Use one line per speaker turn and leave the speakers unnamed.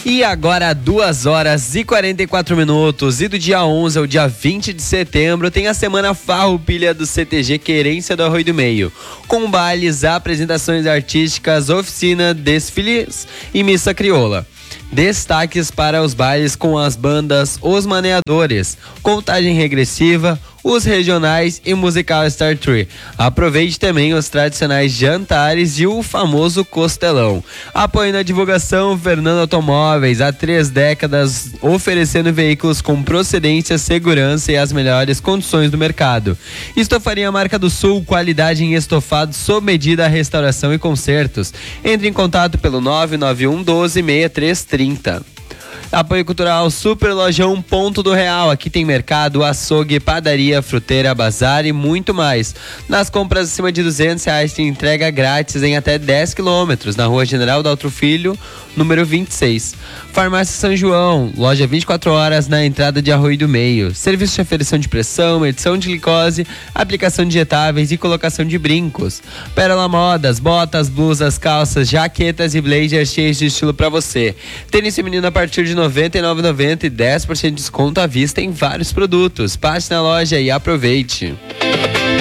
E agora 2h44 e do dia 11 ao dia 20 de setembro tem a Semana Farroupilha do CTG Querência do Arroio do Meio, com bailes, apresentações artísticas, oficina, desfiles e missa crioula. Destaques para os bailes com as bandas Os Maneadores, Contagem Regressiva, os regionais e musical Star Tree. Aproveite também os tradicionais jantares e o famoso costelão. Apoio na divulgação Fernando Automóveis, há 3 décadas oferecendo veículos com procedência, segurança e as melhores condições do mercado. Estofaria Marca do Sul, qualidade em estofados sob medida, restauração e consertos. Entre em contato pelo 991 12 6330. Apoio cultural Super Lojão Ponto do Real. Aqui tem mercado, açougue, padaria, fruteira, bazar e muito mais. Nas compras acima de R$200 tem entrega grátis em até 10 km na Rua General Daltro Filho, número 26. Farmácia São João, loja 24 horas na entrada de Arroio do Meio. Serviço de aferição de pressão, medição de glicose, aplicação de injetáveis e colocação de brincos. Pérola Modas, botas, blusas, calças, jaquetas e blazers cheios de estilo para você. Tênis feminino a partir de R$ 99,90 e 10% de desconto à vista em vários produtos. Passe na loja e aproveite.